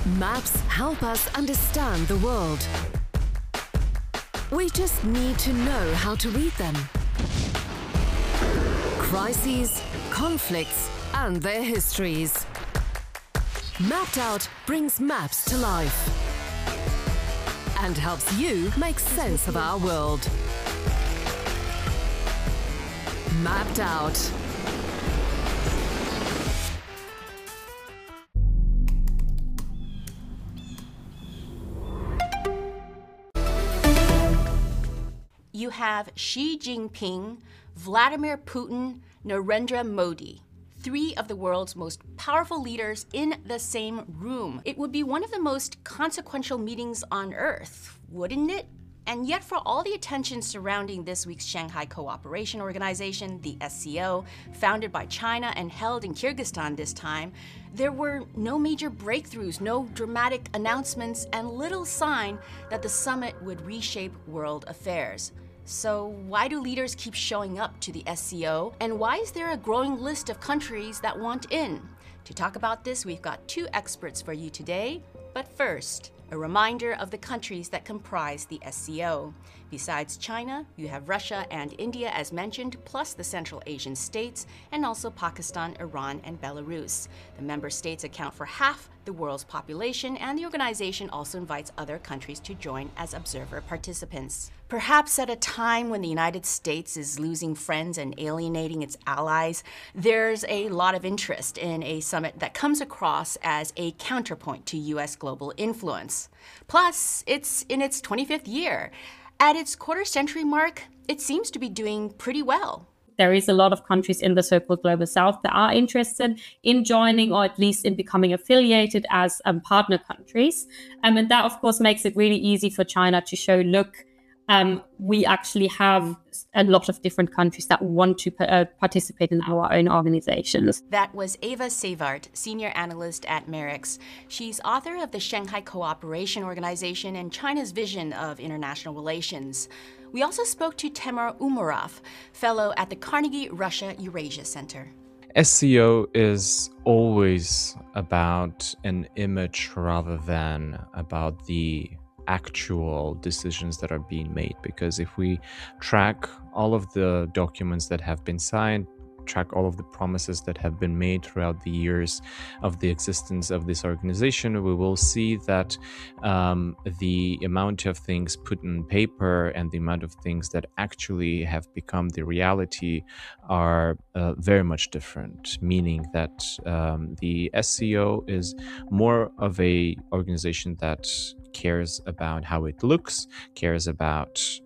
Maps help us understand the world. We just need to know how to read them. Crises, conflicts, and their histories. Mapped Out brings maps to life and helps you make sense of our world. Mapped Out. You have Xi Jinping, Vladimir Putin, Narendra Modi, three of the world's most powerful leaders in the same room. It would be one of the most consequential meetings on Earth, wouldn't it? And yet, for all the attention surrounding this week's Shanghai Cooperation Organization, the SCO, founded by China and held in Kyrgyzstan this time, there were no major breakthroughs, no dramatic announcements, and little sign that the summit would reshape world affairs. So why do leaders keep showing up to the SCO? And why is there a growing list of countries that want in? To talk about this, we've got two experts for you today. But first, a reminder of the countries that comprise the SCO. Besides China, you have Russia and India as mentioned, plus the Central Asian states, and also Pakistan, Iran, and Belarus. The member states account for half the world's population, and the organization also invites other countries to join as observer participants. Perhaps at a time when the United States is losing friends and alienating its allies, there's a lot of interest in a summit that comes across as a counterpoint to U.S. global influence. Plus, it's in its 25th year. At its quarter-century mark, it seems to be doing pretty well. There is a lot of countries in the so-called Global South that are interested in joining, or at least in becoming affiliated as partner countries. And that, of course, makes it really easy for China to show, look, we actually have a lot of different countries that want to participate in our own organizations. That was Eva Savart, senior analyst at Merix. She's author of the Shanghai Cooperation Organization and China's vision of international relations. We also spoke to Temur Umarov, fellow at the Carnegie Russia Eurasia Center. SCO is always about an image rather than about the actual decisions that are being made, because if we track all of the documents that have been signed, track all of the promises that have been made throughout the years of the existence of this organization, we will see that the amount of things put in paper and the amount of things that actually have become the reality are very much different, meaning that the SCO is more of a organization that cares about how it looks, cares about